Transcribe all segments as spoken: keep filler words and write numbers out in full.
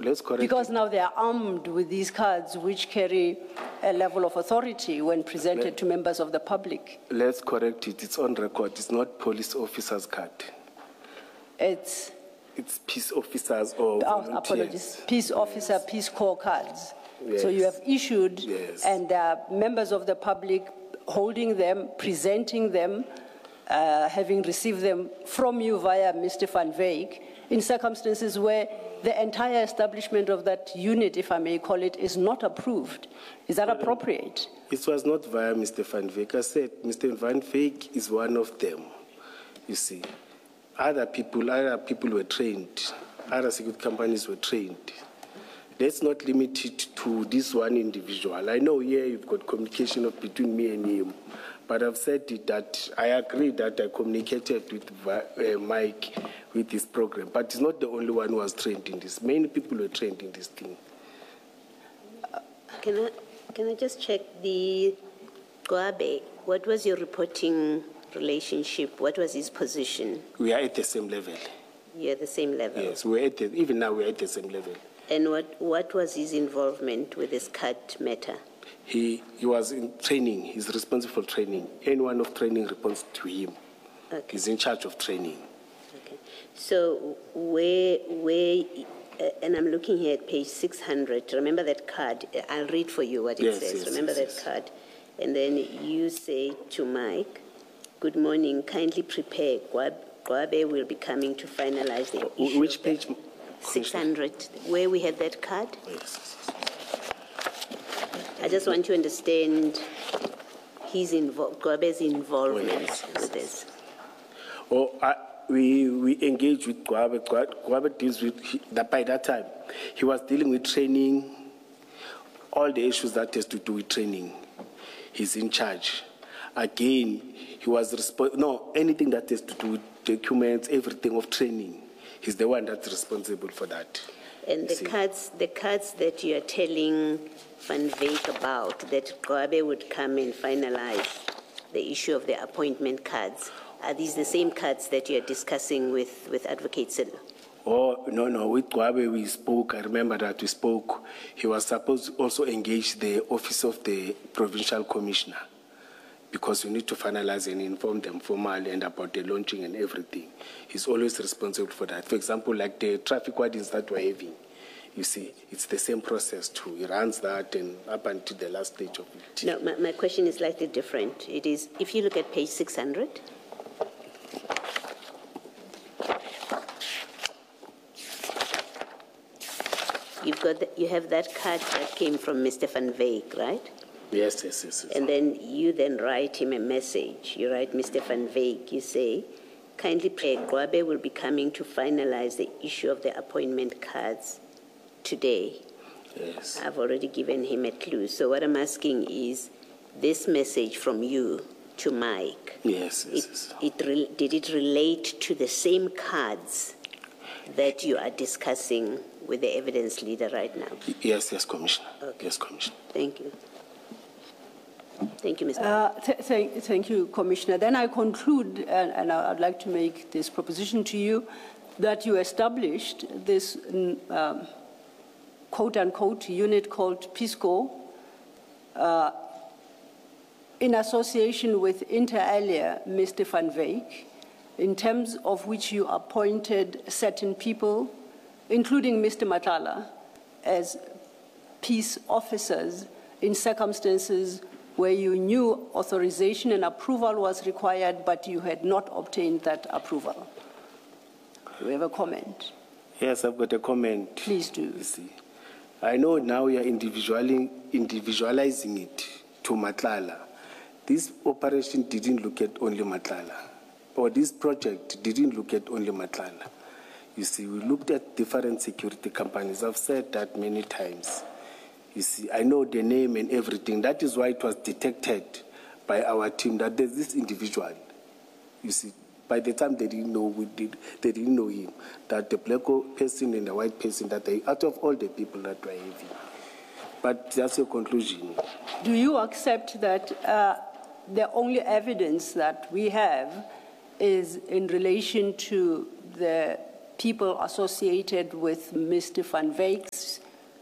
let's correct Because it. now they are armed with these cards which carry a level of authority when presented Let, to members of the public. Let's correct it. It's on record. It's not police officers' card. It's It's peace officers or oh, volunteers. apologies, peace officer, Yes. peace corps cards. Yes. So you have issued, Yes. and there are members of the public holding them, presenting them, uh, having received them from you via Mister Van Wyk, in circumstances where the entire establishment of that unit, if I may call it, is not approved. Is that appropriate? It was not via Mister Van Wyk. I said Mister Van Wyk is one of them, you see. Other people, other people were trained. Other security companies were trained. Let's not limit it to this one individual. I know here you've got communication of between me and him, but I've said it that I agree that I communicated with uh, Mike with this program, but he's not the only one who was trained in this. Many people were trained in this thing. Uh, can I, can I just check the Gwabe? What was your reporting relationship? What was his position? We are at the same level. You're at the same level? Yes, we're at the, even now we're at the same level. And what, what was his involvement with this card matter? He, he was in training. He's responsible for training. Anyone of training reports to him. Okay. He's in charge of training. Okay. So where, where uh, and I'm looking here at page six hundred. Remember that card? I'll read for you what it yes, says. Yes, Remember yes, that yes. card? And then you say to Mike, good morning, kindly prepare. Gwabe will be coming to finalize the issue. Which page? six hundred, where we had that card? Yes. I just want to understand his invo Gwabe's involvement Oh, yes, yes, with this. Oh, I, we, we engaged with Gwabe. Gwabe deals with, he, that by that time, he was dealing with training, all the issues that has to do with training. He's in charge. Again, he was responsible, no, anything that has to do with documents, everything of training. He's the one that's responsible for that. And the see. cards, the cards that you are telling Van Wyk about, that Gwabe would come and finalize the issue of the appointment cards, are these the same cards that you are discussing with, with Advocate Sello? Oh, no, no, with Gwabe we spoke, I remember that we spoke. He was supposed to also engage the office of the provincial commissioner, because we need to finalize and inform them formally and about the launching and everything. He's always responsible for that. For example, like the traffic wardens that we're having, you see, it's the same process too. He runs that and up until the last stage of it. No, my, my question is slightly different. It is, if you look at page six hundred, you've got the, you have that card that came from Mister Van Wyk, right? Yes, yes, yes, yes. And then you then write him a message. You write Mister Van Wyk, you say, kindly pray, Gwabe will be coming to finalize the issue of the appointment cards today. Yes. I've already given him a clue. So what I'm asking is, this message from you to Mike, Yes, yes, it, yes. it re did it relate to the same cards that you are discussing with the evidence leader right now? Yes, yes, Commissioner. Okay. Yes, Commissioner. Thank you. Thank you, Mister Uh, th th thank you, Commissioner. Then I conclude, and, and I'd like to make this proposition to you, that you established this um, quote-unquote unit called PISCO uh, in association with inter alia Mister Van Wyk, in terms of which you appointed certain people, including Mister Matala, as peace officers in circumstances where you knew authorization and approval was required, but you had not obtained that approval. Do you have a comment? Yes, I've got a comment. Please do. You see, I know now you're individualizing, individualizing it to Matlala. This operation didn't look at only Matlala, or this project didn't look at only Matlala. You see, we looked at different security companies. I've said that many times. You see, I know the name and everything. That is why it was detected by our team that there's this individual. You see, by the time they didn't know we did, they didn't know him. That the black person and the white person, that they, out of all the people that were having. But that's your conclusion. Do you accept that uh, the only evidence that we have is in relation to the people associated with Mister Van Wyck's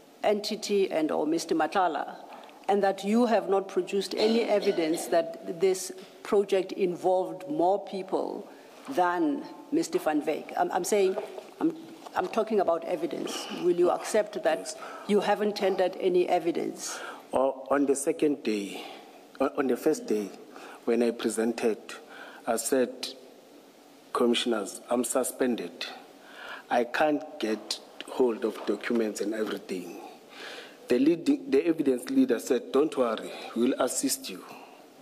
entity and or Mister Matlala, and that you have not produced any evidence that this project involved more people than Mister Van Wyck. I'm, I'm saying, I'm, I'm talking about evidence. Will you accept that you haven't tendered any evidence? Or on the second day, on the first day, when I presented, I said, Commissioners, I'm suspended. I can't get hold of documents and everything. The, leading, the evidence leader said, don't worry, we'll assist you.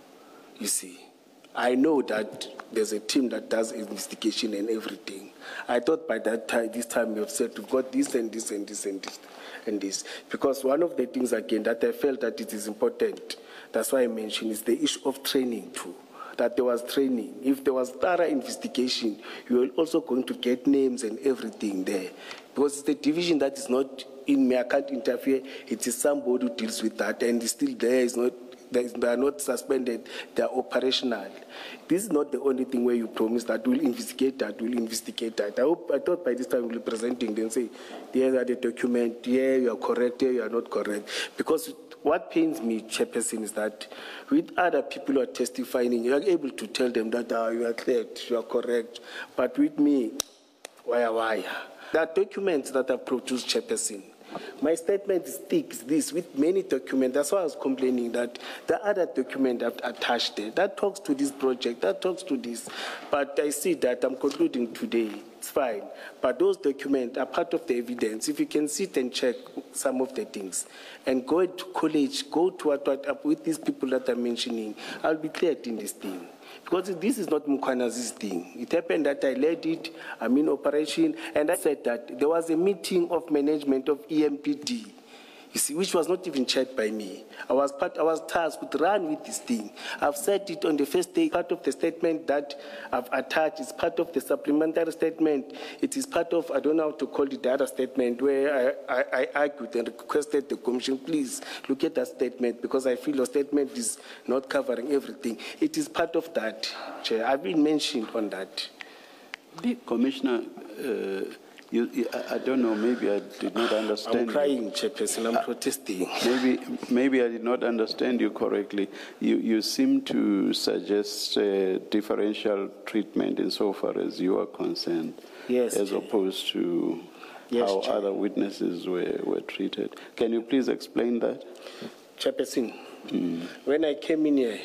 You see, I know that there's a team that does investigation and everything. I thought by that time, this time you have said, we've got this and this and this and this and this. Because one of the things, again, that I felt that it is important, that's why I mentioned, is the issue of training too. That there was training. If there was thorough investigation, you are also going to get names and everything there. Because it's the division that is not in me, I can't interfere. It is somebody who deals with that, and it's still there. It's not, they are not suspended. They are operational. This is not the only thing where you promise that we'll investigate that, we'll investigate that. I, hope, I thought by this time we'll be presenting, then say, here are the documents, here you are correct, here you are not correct. Because what pains me, Chairperson, is that with other people who are testifying, you are able to tell them that oh, you are cleared, you are correct. But with me, wire, wire. There are documents that are produced, Chairperson. My statement is thick, this, with many documents. That's why I was complaining that the other document I've attached there, that talks to this project, that talks to this. But I see that I'm concluding today. It's fine. But those documents are part of the evidence. If you can sit and check some of the things and go to college, go to what, what with these people that I'm mentioning, I'll be cleared in this thing. Because this is not Mukwanazi's thing. It happened that I led it, I'm in operation, and I said that there was a meeting of management of E M P D, you see, which was not even chaired by me. I was part, I was tasked to run with this thing. I've said it on the first day, part of the statement that I've attached is part of the supplementary statement. It is part of, I don't know how to call it, the other statement where I, I, I argued and requested the commission, please look at that statement because I feel your statement is not covering everything. It is part of that, Chair. I've been mentioned on that. Commissioner, uh, You, you, I don't know, maybe I did not understand. I'm crying, Chairperson, I'm uh, protesting. Maybe, maybe I did not understand you correctly. You, you seem to suggest uh, differential treatment insofar as you are concerned, yes, as Chair. opposed to yes, how Chair. other witnesses were, were treated. Can you please explain that? Chairperson, mm. when I came in here,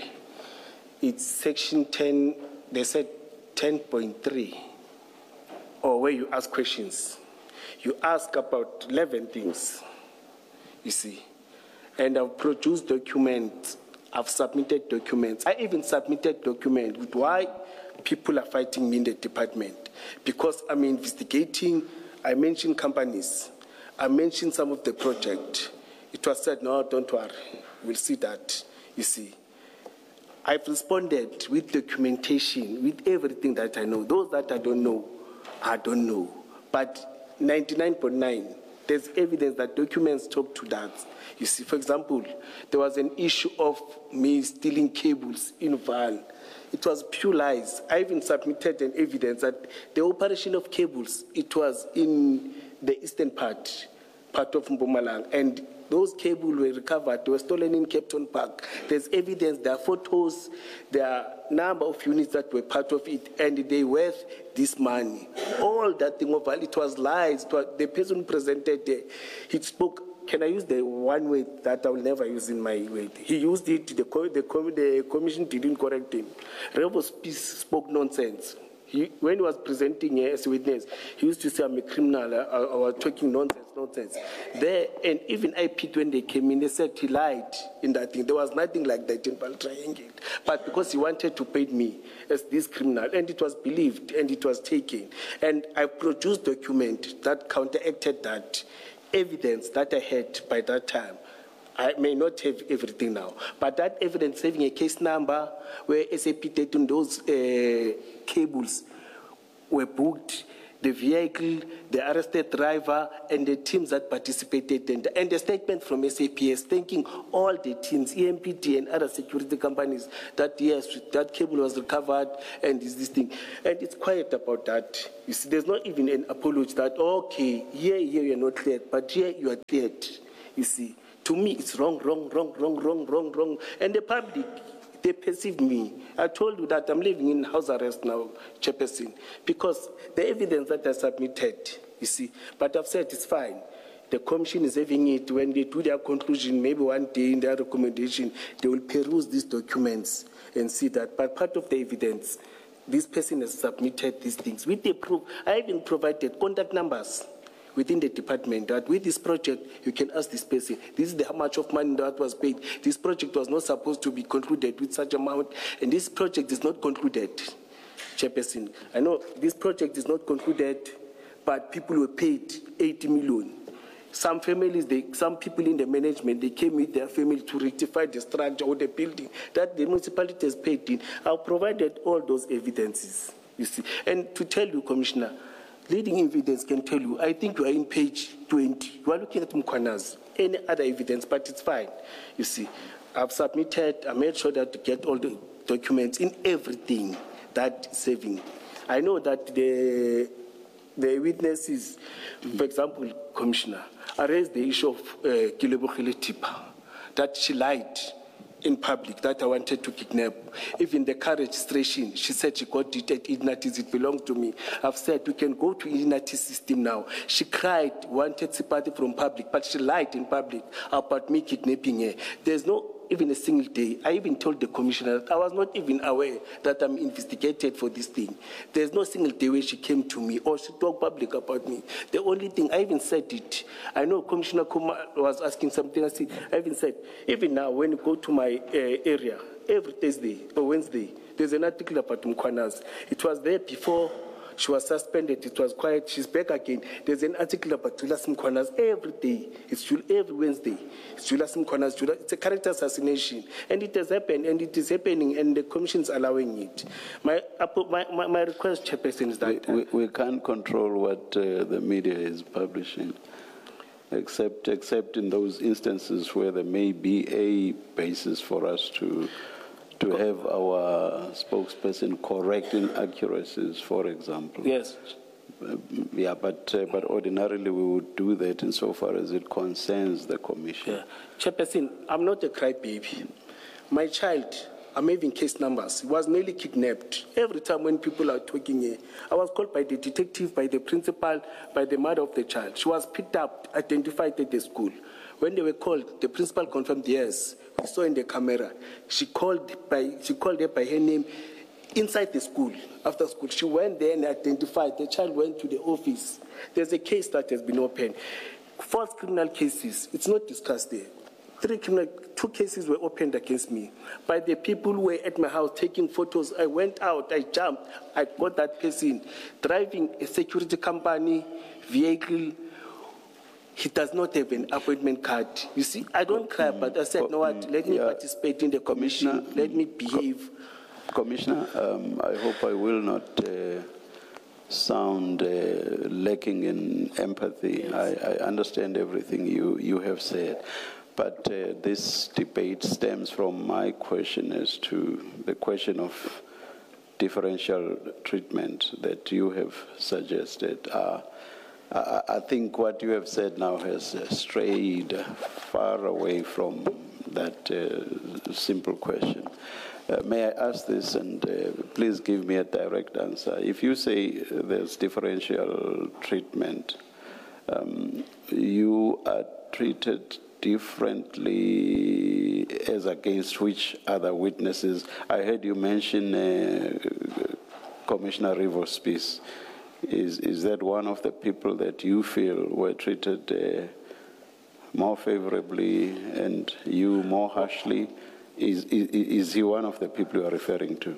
it's section ten, they said ten point three. Or where you ask questions. You ask about eleven things, you see. And I've produced documents, I've submitted documents. I even submitted documents with why people are fighting me in the department. Because I'm investigating, I mentioned companies, I mentioned some of the project. It was said, no, don't worry, we'll see that, you see. I've responded with documentation, with everything that I know. Those that I don't know, I don't know, but ninety-nine point nine, there's evidence that documents talk to that. You see, for example, there was an issue of me stealing cables in Vaal. It was pure lies. I even submitted an evidence that the operation of cables, it was in the eastern part, part of Mpumalanga, and those cables were recovered. They were stolen in Cape Town Park. There's evidence, there are photos, there are number of units that were part of it, and they worth this money. All that thing of it was lies. It was, the person who presented there, he spoke, can I use the one word that I will never use in my word? He used it, the, the, the commission didn't correct him. Revo spoke nonsense. He, when he was presenting here as a witness, he used to say, I'm a criminal, I, I was talking nonsense, nonsense. There, and even I P, when they came in, they said he lied in that thing. There was nothing like that in Vaal Triangle. But because he wanted to pay me as this criminal, and it was believed, and it was taken. And I produced document that counteracted that evidence that I had by that time. I may not have everything now, but that evidence having a case number where S A P data on those uh, cables were booked, the vehicle, the arrested driver, and the teams that participated, and, and the statement from S A P S thanking all the teams, E M P T and other security companies, that yes, that cable was recovered and is this thing. And it's quiet about that. You see, there's not even an apology that, okay, here, here you're not cleared, but here you are cleared. You see, to me, it's wrong, wrong, wrong, wrong, wrong, wrong, wrong. And the public, they perceive me. I told you that I'm living in house arrest now, Chairperson, because the evidence that I submitted, you see, but I've said it's fine. The commission is having it. When they do their conclusion, maybe one day in their recommendation, they will peruse these documents and see that. But part of the evidence, this person has submitted these things. With the proof, I even provided contact numbers within the department that with this project, you can ask this person, this is the, how much of money that was paid. This project was not supposed to be concluded with such amount, and this project is not concluded, Chairperson. I know this project is not concluded, but people were paid eighty million. Some families, they, some people in the management, they came with their family to rectify the structure or the building that the municipality has paid in. I've provided all those evidences, you see. And to tell you, Commissioner, leading evidence can tell you, I think you are in page twenty. You are looking at Mkwanas, any other evidence, but it's fine. You see, I've submitted, I made sure that to get all the documents in everything that is saving. I know that the, the witnesses, for example, Commissioner, I raised the issue of uh, Kilebogile Tipa, that she lied in public that I wanted to kidnap. Even the car registration, she said she got it at Inatis, it belongs to me. I've said we can go to Inatis system now. She cried, wanted sympathy from public, but she lied in public about me kidnapping her. There's no even a single day. I even told the commissioner that I was not even aware that I'm investigated for this thing. There's no single day where she came to me or she talked public about me. The only thing, I even said it. I know Commissioner Kumar was asking something. I said, I even said, even now when you go to my uh, area, every Thursday or Wednesday, there's an article about Mkwanas. It was there before she was suspended. It was quiet. She's back again. There's an article about Julius Mkwanas every day. It's every Wednesday. It's Julius Mkwanas. It's a character assassination. And it has happened, and it is happening, and the commission is allowing it. My, my, my, my request, Chairperson, is that... We, we, we can't control what uh, the media is publishing, except, except in those instances where there may be a basis for us to... to have our spokesperson correct inaccuracies, for example. Yes. Uh, yeah, but uh, but ordinarily we would do that insofar as it concerns the commission. Yeah. Chairperson, I'm not a crybaby. My child, I'm having case numbers. He was nearly kidnapped. Every time when people are talking here, I was called by the detective, by the principal, by the mother of the child. She was picked up, identified at the school. When they were called, the principal confirmed yes. We saw in the camera. She called by she called her by her name inside the school. After school, she went there and identified. The child went to the office. There's a case that has been opened. False criminal cases. It's not discussed there. Three criminal, two cases were opened against me by the people who were at my house taking photos. I went out. I jumped. I got that person driving a security company vehicle. He does not have an appointment card. You see, I don't cry, but I said, no, what? Let me yeah. participate in the commission. Let me behave. Commissioner, um, I hope I will not uh, sound uh, lacking in empathy. Yes. I, I understand everything you, you have said. But uh, this debate stems from my question as to the question of differential treatment that you have suggested. Uh, I think what you have said now has strayed far away from that uh, simple question. Uh, may I ask this, and uh, please give me a direct answer. If you say there's differential treatment, um, you are treated differently as against which other witnesses? I heard you mention uh, Commissioner Rivers' piece. Is, is that one of the people that you feel were treated uh, more favorably and you more harshly? Is, is, is he one of the people you are referring to?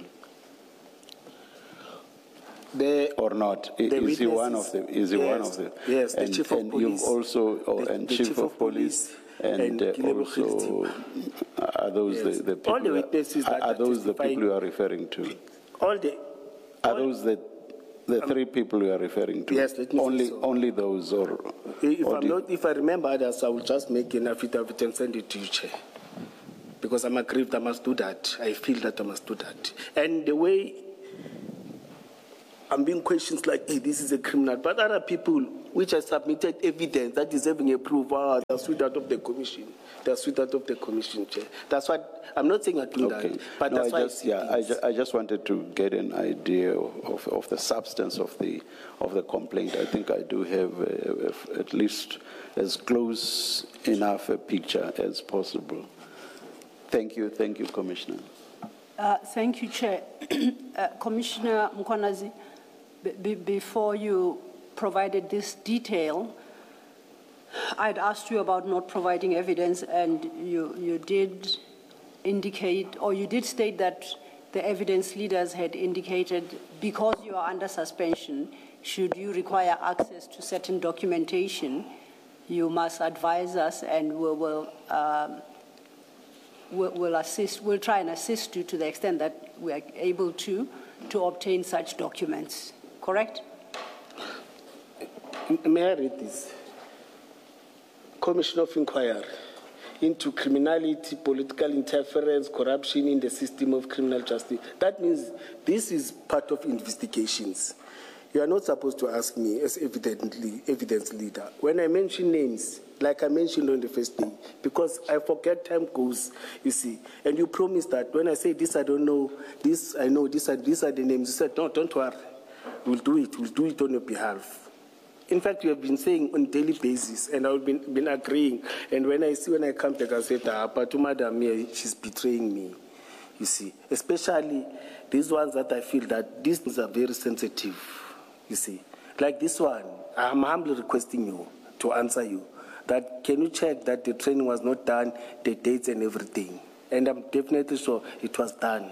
The, or not? Is he one of the? Is he yes, one of the? Yes, the and, chief of and police. You've also, oh, the, and the chief, chief of, of police, police and, and uh, also are those yes. the, the people? All the witnesses are, that are those the testifying, people you are referring to? All the. Are all, those that? The three people you are referring to? Yes, let me say only, so. Only those, or? If, or I'm did- not, if I remember others, I will just make an affidavit and send it to you, Chair. Because I'm aggrieved, I must do that. I feel that I must do that. And the way I'm being questioned like, hey, this is a criminal, but other people which have submitted evidence that is having a proof, ah, they're sweet out of the commission. They're sweet out of the commission, Chair. That's what, I'm not saying I do Okay. that, but No, that's I why just, I see yeah, I, things. ju- I just wanted to get an idea of, of the substance of the of the complaint. I think I do have uh, uh, at least as close enough a picture as possible. Thank you, thank you, Commissioner. Uh, thank you, Chair. uh, Commissioner Mkwanazi, b- b- before you provided this detail, I'd asked you about not providing evidence, and you, you did indicate, or you did state that the evidence leaders had indicated because you are under suspension, should you require access to certain documentation, you must advise us and we will, um, we'll, we'll assist, we'll try and assist you to the extent that we are able to, to obtain such documents. Correct? May I read this? Commission of Inquiry into criminality, political interference, corruption in the system of criminal justice. That means this is part of investigations. You are not supposed to ask me as evidently, evidence leader. When I mention names, like I mentioned on the first day, because I forget, time goes, you see. And you promised that when I say this I don't know, this I know, this are, these are the names. You said, no, don't worry. We'll do it. We'll do it on your behalf. In fact, you have been saying on a daily basis, and I've been, been agreeing. And when I see, when I come back, I said, ah, but to Madam, she's betraying me, you see. Especially these ones that I feel that these things are very sensitive, you see. Like this one, I'm humbly requesting you to answer you, that can you check that the training was not done, the dates and everything. And I'm definitely sure it was done.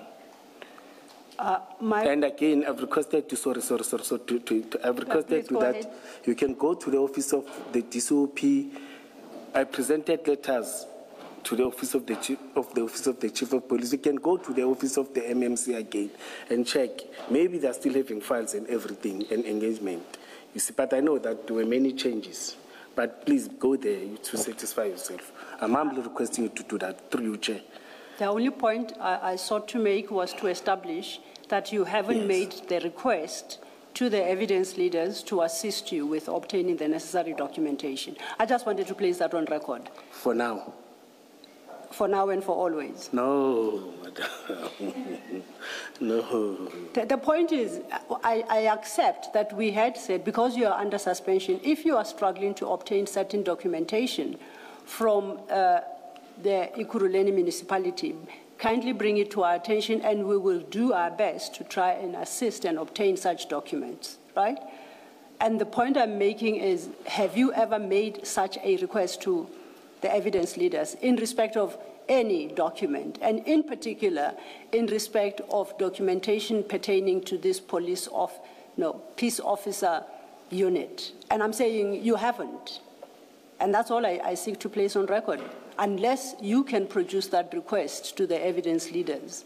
Uh, my And again, I've requested to, sorry, sorry, sorry, sorry to, to, to, I've requested please to go that ahead. you can go to the office of the D C O P. I presented letters to the office of the chief of the office of the chief of police. You can go to the office of the M M C again and check. Maybe they're still having files and everything and engagement. You see, but I know that there were many changes. But please go there to satisfy yourself. I'm humbly requesting you to do that through you, Chair. The only point I, I sought to make was to establish that you haven't Yes. made the request to the evidence leaders to assist you with obtaining the necessary documentation. I just wanted to place that on record, For now. for now and for always. No, madam. No. The, the point is, I, I accept that we had said, because you are under suspension, if you are struggling to obtain certain documentation from uh, the Ikuruleni municipality, kindly bring it to our attention and we will do our best to try and assist and obtain such documents, right? And the point I'm making is, have you ever made such a request to the evidence leaders in respect of any document, and in particular, in respect of documentation pertaining to this police of, no, peace officer unit? And I'm saying you haven't. And that's all I, I seek to place on record. Unless you can produce that request to the evidence leaders.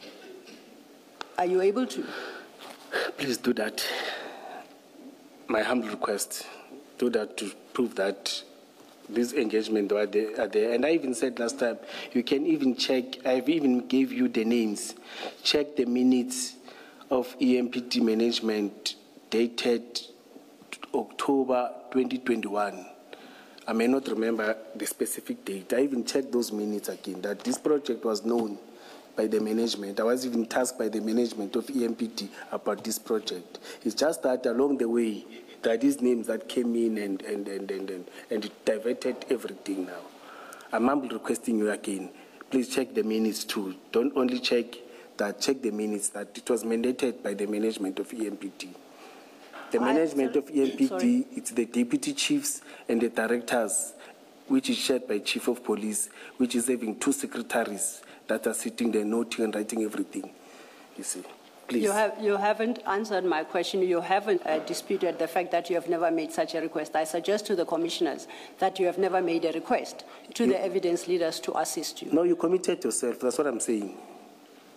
Are you able to? Please do that. My humble request, do that to prove that this engagement are there, are there. And I even said last time, you can even check, I've even gave you the names, check the minutes of E M P T management dated October twenty twenty-one. I may not remember the specific date. I even checked those minutes again, that this project was known by the management. I was even tasked by the management of E M P T about this project. It's just that along the way, there are these names that came in and, and, and, and, and, and it diverted everything now. I'm humbly requesting you again, please check the minutes too. Don't only check that, check the minutes that it was mandated by the management of E M P T. The I- management of E M P T, Sorry. it's the deputy chiefs and the directors, which is chaired by chief of police, which is having two secretaries that are sitting there noting and writing everything. You see, please. You, have, you haven't answered my question. You haven't uh, disputed the fact that you have never made such a request. I suggest to the commissioners that you have never made a request to You- the evidence leaders to assist you. No, you committed yourself. That's what I'm saying.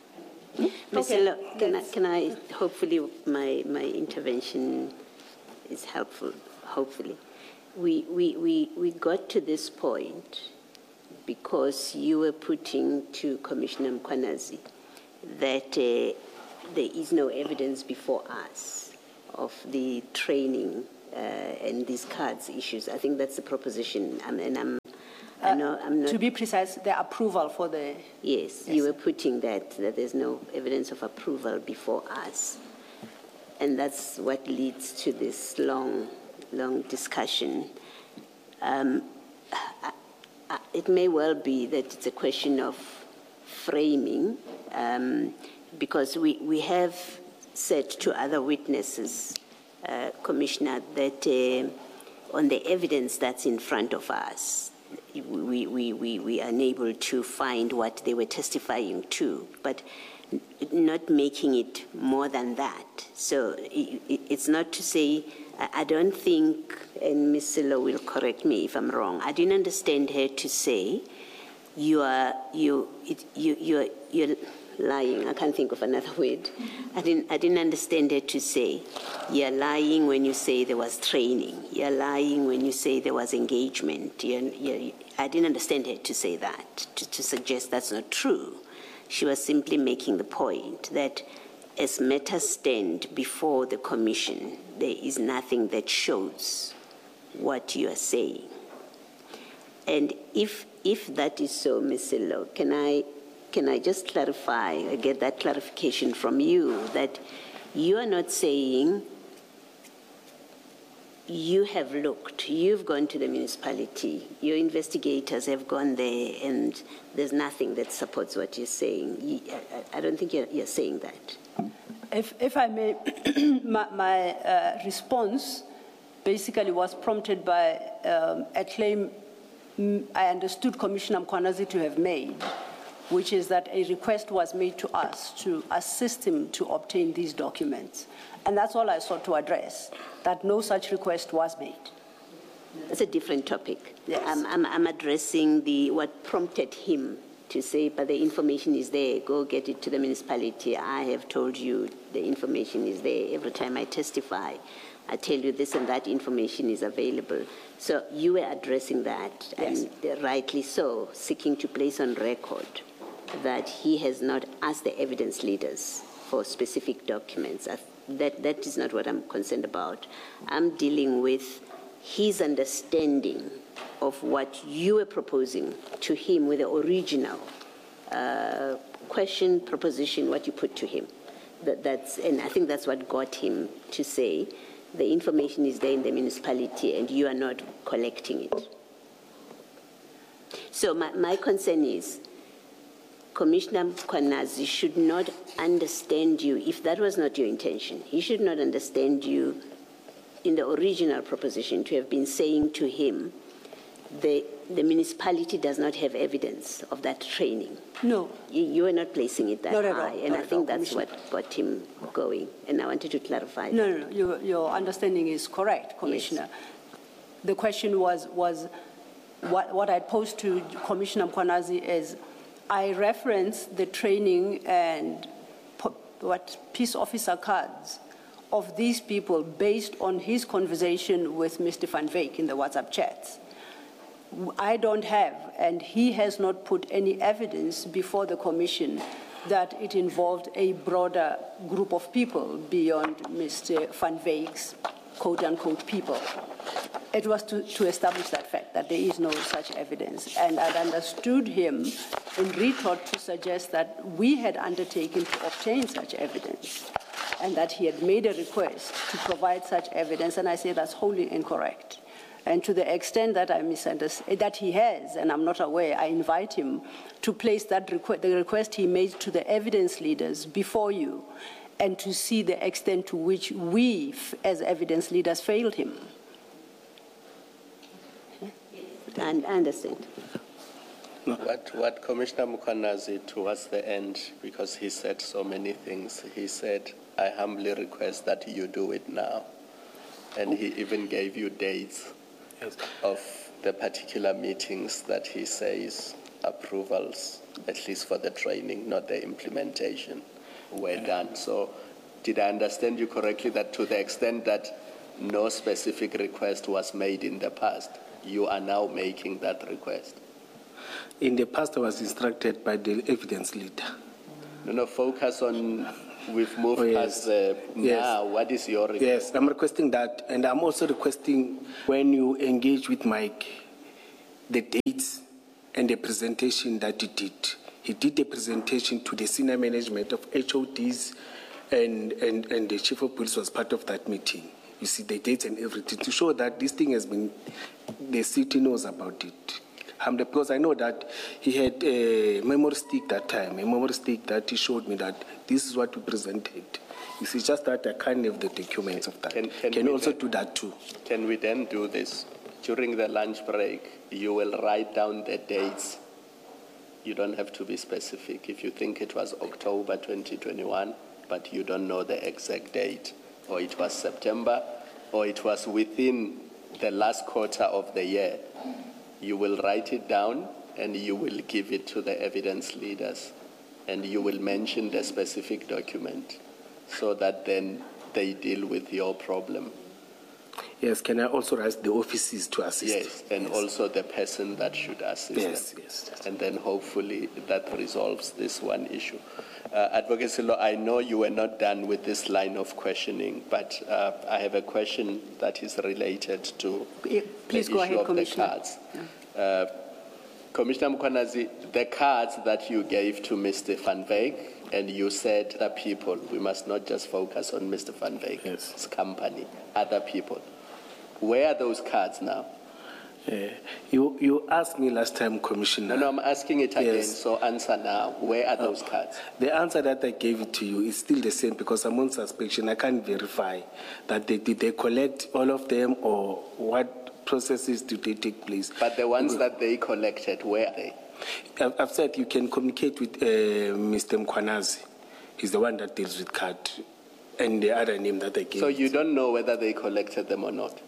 Mister Okay, Lo, can I, let's- can I, hopefully my, my intervention is helpful, hopefully. We, we, we, we got to this point because you were putting to Commissioner Mkwanazi that uh, there is no evidence before us of the training uh, and these cards issues. I think that's the proposition, um, and I'm, I know I'm not. To be precise, the approval for the, Yes, you were putting that, that there's no evidence of approval before us. And that's what leads to this long, long discussion. Um, I, I, it may well be that it's a question of framing, um, because we, we have said to other witnesses, uh, Commissioner, that uh, on the evidence that's in front of us, we, we, we, we are unable to find what they were testifying to, but not making it more than that. So it, it, it's not to say, I, I don't think, and Miz Silo will correct me if I'm wrong, I didn't understand her to say, you are, you, it, you, you're, you're lying, I can't think of another word. I didn't, I didn't understand her to say, you're lying when you say there was training. You're lying when you say there was engagement. You're, you're, I didn't understand her to say that, to, to suggest that's not true. She was simply making the point that as matters stand before the commission, there is nothing that shows what you are saying. And if, if that is so, Miz Silo, can I Can I just clarify, I get that clarification from you, that you are not saying you have looked, you've gone to the municipality, your investigators have gone there, and there's nothing that supports what you're saying. You, I, I don't think you're, you're saying that. if, if I may, my, my uh, response basically was prompted by um, a claim mm, I understood Commissioner Mkwanazi to have made, which is that a request was made to us to assist him to obtain these documents. And that's all I sought to address, that no such request was made. That's a different topic. Yes. I'm, I'm, I'm addressing the, what prompted him to say, but the information is there, go get it to the municipality. I have told you the information is there. Every time I testify, I tell you this and that information is available. So you were addressing that, Yes. and rightly so, seeking to place on record that he has not asked the evidence leaders for specific documents. That, that is not what I'm concerned about. I'm dealing with his understanding of what you were proposing to him with the original uh, question, proposition, what you put to him. That, that's, and I think that's what got him to say, the information is there in the municipality and you are not collecting it. So my, my concern is, Commissioner Mkwanazi should not understand you, if that was not your intention, he should not understand you in the original proposition to have been saying to him, the, the municipality does not have evidence of that training. No. You, you are not placing it that Not at high, all, and not I at think all, that's what got him going, and I wanted to clarify that. No, no, no. Your, your understanding is correct, Commissioner. Yes. The question was, was what, what I posed to Commissioner Mkwanazi is, I referenced the training and po what peace officer cards of these people based on his conversation with Mister Van Wyk in the WhatsApp chats. I don't have, and he has not put any evidence before the commission that it involved a broader group of people beyond Mister Van Wyk's quote-unquote people. It was to, to establish that fact, that there is no such evidence. And I'd understood him in retort to suggest that we had undertaken to obtain such evidence and that he had made a request to provide such evidence, and I say that's wholly incorrect. And to the extent that I misunderstand, that he has, and I'm not aware, I invite him to place that requ the request he made to the evidence leaders before you, and to see the extent to which we, as evidence leaders, failed him. I understand. What, what Commissioner Mkwanazi towards the end, because he said so many things, he said, I humbly request that you do it now. And he even gave you dates Yes. of the particular meetings that he says approvals, at least for the training, not the implementation. were done. So did I understand you correctly that to the extent that no specific request was made in the past, you are now making that request? In the past, I was instructed by the evidence leader. No, no, focus on, we've moved Oh, yes. past the Yes. now. What is your request? Yes, I'm requesting that, and I'm also requesting when you engage with Mike, the dates and the presentation that he did. He did a presentation to the senior management of H O Ds, and, and, and the chief of police was part of that meeting. You see the dates and everything to show that this thing has been, the city knows about it. Um, because I know that he had a memory stick that time, a memory stick that he showed me that this is what we presented. You see, just that I can't have the documents of that. Can- can can we you also then- do that too? Can we then do this? During the lunch break, you will write down the dates. You don't have to be specific. If you think it was October twenty twenty-one, but you don't know the exact date, or it was September, or it was within the last quarter of the year, you will write it down and you will give it to the evidence leaders, and you will mention the specific document so that then they deal with your problem. Yes, can I also ask the offices to assist? Yes, and also the person that should assist Yes, them. yes, yes. And then hopefully that resolves this one issue. Uh, Advocate Silo, I know you were not done with this line of questioning, but uh, I have a question that is related to Yeah, please the go issue ahead, of Commissioner. the cards. Uh, Commissioner Mkwanazi, the cards that you gave to Mister Van Wyk, and you said other people, we must not just focus on Mister Van Wyk's Yes. company, other people. Where are those cards now? Uh, you, you asked me last time, Commissioner. No, no, I'm asking it again, Yes. so answer now. Where are those cards? The answer that I gave it to you is still the same because I'm on suspicion. I can't verify that they did they collect all of them or what processes did they take place. But the ones that they collected, where are they? I've, I've said you can communicate with uh, Mister Mkwanazi. He's the one that deals with card and the other name that I gave. So you don't know whether they collected them or not?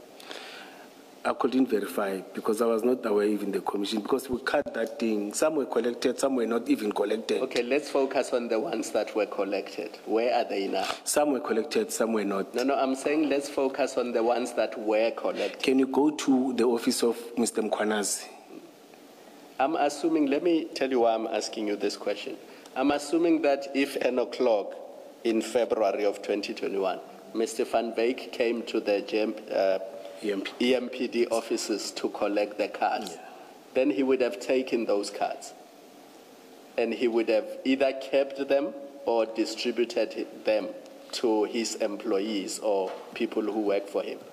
I couldn't verify because I was not aware even the commission because we cut that thing. Some were collected, some were not even collected. Okay, let's focus on the ones that were collected. Where are they now? Some were collected, some were not. No, no, I'm saying let's focus on the ones that were collected. Can you go to the office of Mister Mkwanazi? I'm assuming, let me tell you why I'm asking you this question. I'm assuming that if ten o'clock in February of twenty twenty-one, Mister Van Wyk came to the G M, uh, E M P. E M P D offices to collect the cards, Yeah. then he would have taken those cards. And he would have either kept them or distributed them to his employees or people who work for him.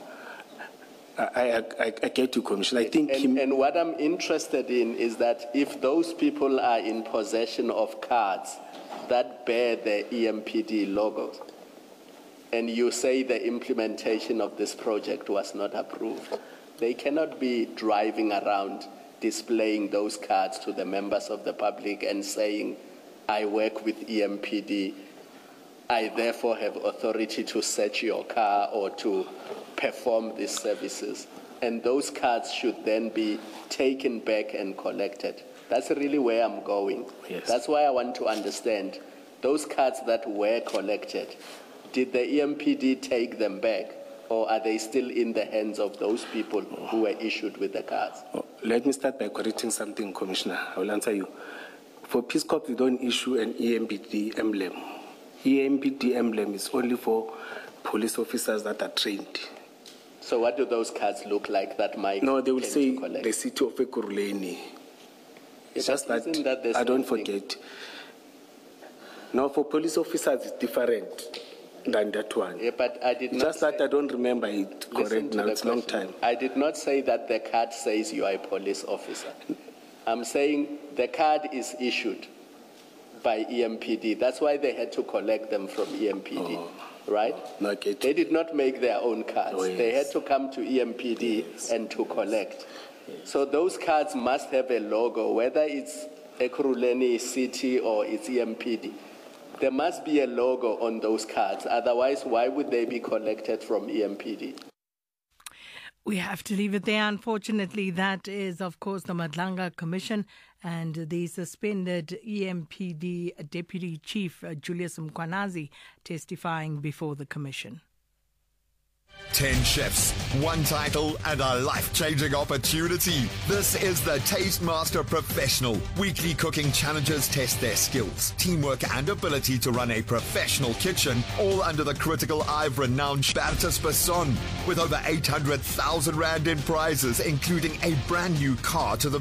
I, I, I, I get you, Commissioner. I think And, him, and what I'm interested in is that if those people are in possession of cards that bear the E M P D logos, and you say the implementation of this project was not approved, they cannot be driving around displaying those cards to the members of the public and saying, I work with E M P D, I therefore have authority to search your car or to perform these services. And those cards should then be taken back and collected. That's really where I'm going. Yes. That's why I want to understand those cards that were collected. Did the E M P D take them back, or are they still in the hands of those people who were issued with the cards? oh, let me start by correcting something, Commissioner. I will answer you. For Peace Corps, we don't issue an E M P D emblem. E M P D emblem is only for police officers that are trained. So what do those cards look like that Mike No, they will came say to collect? the city of Ekurhuleni. It's Yeah, just but that, isn't that the I don't same thing? forget. Now, for police officers, it's different than that one. Yeah, but I did It's not just that say- I don't remember it Listen correct to now. the It's a long question. time. I did not say that the card says you are a police officer. I'm saying the card is issued by E M P D. That's why they had to collect them from E M P D, right? No, I get They you. did not make their own cards. Oh, They yes. had to come to E M P D and to collect. So those cards must have a logo, whether it's Ekurhuleni City or it's E M P D. There must be a logo on those cards. Otherwise, why would they be collected from E M P D? We have to leave it there. Unfortunately, that is, of course, the Madlanga Commission and the suspended E M P D Deputy Chief uh, Julius Mkhwanazi testifying before the Commission. Ten chefs, one title, and a life-changing opportunity. This is the Taste Master Professional. Weekly cooking challenges test their skills, teamwork, and ability to run a professional kitchen, all under the critical eye of renowned Bertus Besson. With over eight hundred thousand rand in prizes, including a brand new car to the